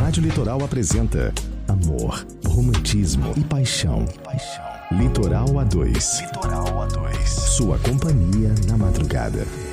Rádio Litoral apresenta amor, romantismo e paixão. Litoral A2. Sua companhia na madrugada.